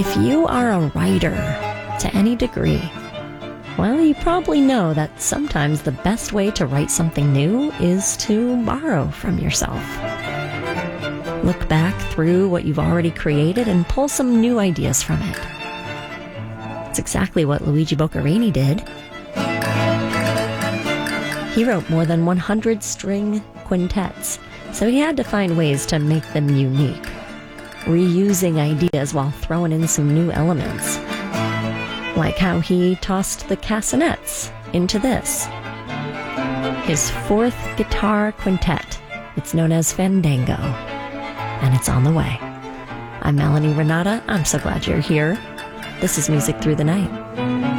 If you are a writer to any degree, well, you probably know that sometimes the best way to write something new is to borrow from yourself. Look back through what you've already created and pull some new ideas from it. It's exactly what Luigi Boccherini did. He wrote more than 100 string quintets, so he had to find ways to make them unique, reusing ideas while throwing in some new elements, like how he tossed the castanets into this, his fourth guitar quintet. It's known as Fandango, and it's on the way. I'm Melanie Renata. I'm so glad you're here. This is Music Through the Night.